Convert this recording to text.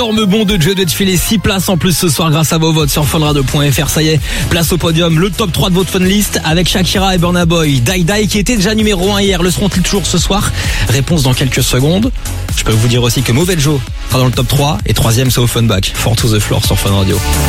Énorme bon de Dieu de filer 6 places en plus ce soir grâce à vos votes sur funradio.fr. Ça y est, place au podium, le top 3 de votre fun list avec Shakira et Burna Boy. Die Die qui était déjà numéro 1 hier, le seront-ils toujours ce soir? Réponse dans quelques secondes. Je peux vous dire aussi que Mauvais Joe sera dans le top 3 et troisième c'est Offenbach, Four to the Floor sur Fun Radio.